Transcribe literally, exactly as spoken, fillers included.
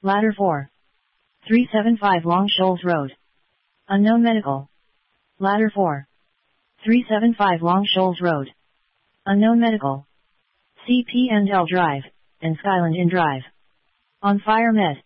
Ladder four. three seventy-five Long Shoals Road. Unknown Medical. Ladder four. three seventy-five Long Shoals Road. Unknown Medical. C P and L Drive, and Skyland Inn Drive. On Fire Med.